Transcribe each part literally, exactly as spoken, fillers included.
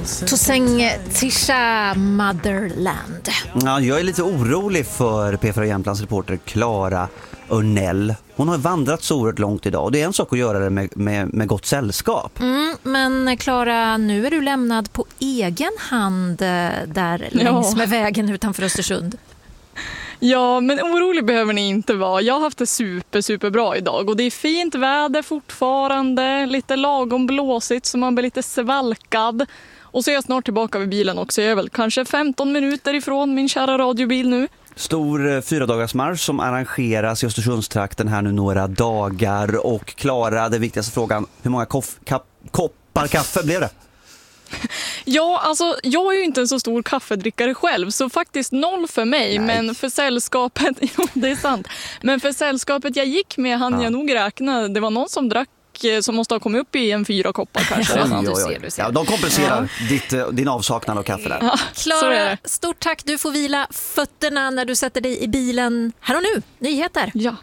Tosäng Tisha Motherland. Ja, jag är lite orolig för P fyra Jämtlands reporter Clara Örnell. Hon har vandrat så oerhört långt idag och det är en sak att göra det med, med, med gott sällskap. Mm, men Clara, nu är du lämnad på egen hand där ja. längs med vägen utanför Östersund. Ja, men orolig behöver ni inte vara. Jag har haft det super, super bra idag. Och det är fint väder fortfarande. Lite lagom blåsigt så man blir lite svalkad. Och så är jag snart tillbaka vid bilen också. Jag är väl kanske femton minuter ifrån min kära radiobil nu. Stor fyradagarsmarsch som arrangeras i Östersundstrakten här nu några dagar. Och Clara, den viktigaste frågan, hur många koff, kapp, koppar kaffe blev det? Ja, alltså jag är ju inte en så stor kaffedrickare själv, så faktiskt noll för mig. Nej. Men för sällskapet, jo det är sant, men för sällskapet jag gick med hann ja. jag nog räkna. Det var någon som drack som måste ha kommit upp i en fyra koppar kanske. Ja, du ser, du ser. Ja, de kompenserar ja. ditt, din avsaknad av kaffe där. Ja, Clara, stort tack. Du får vila fötterna när du sätter dig i bilen. Här och nu, nyheter. Ja.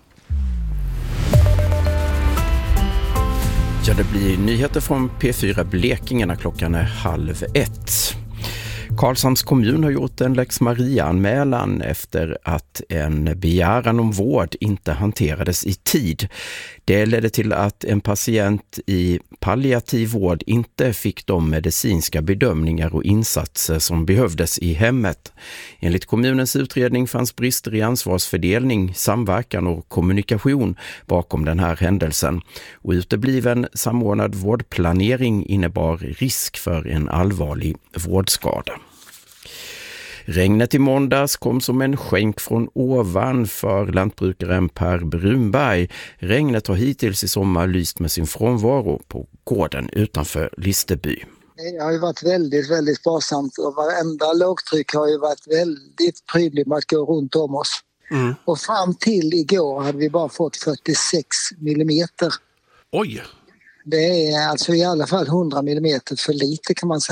Ja, det blir nyheter från P fyra Blekinge när klockan är halv ett. Karlshamns kommun har gjort en Lex Maria-anmälan efter att en begäran om vård inte hanterades i tid. Det ledde till att en patient i palliativ vård inte fick de medicinska bedömningar och insatser som behövdes i hemmet. Enligt kommunens utredning fanns brister i ansvarsfördelning, samverkan och kommunikation bakom den här händelsen. Och utebliven samordnad vårdplanering innebar risk för en allvarlig vårdskada. Regnet i måndags kom som en skänk från ovan för lantbrukaren Per Brunberg. Regnet har hittills i sommar lyst med sin frånvaro på gården utanför Listeby. Det har ju varit väldigt, väldigt sparsamt och varenda lågtryck har ju varit väldigt prydligt med att gå runt om oss. Mm. Och fram till igår hade vi bara fått fyrtiosex millimeter. Oj! Det är alltså i alla fall hundra millimeter för lite kan man säga.